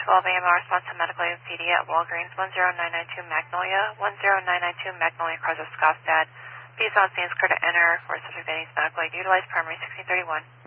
AMR response to medical aid PD at Walgreens, 10992 Magnolia, 10992 Magnolia, Carzo Scottsdad. Please on scenes clear to enter for subject that needs medical aid. Utilize primary 1631.